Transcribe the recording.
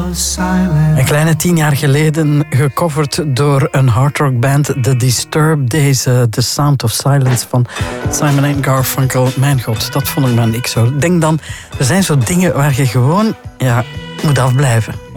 Een kleine 10 jaar geleden gecoverd door een hardrockband, The Disturbed. Deze The Sound of Silence van Simon & Garfunkel. Mijn god, dat vond ik maar niks hoor. Denk dan, er zijn zo dingen waar je gewoon moet afblijven.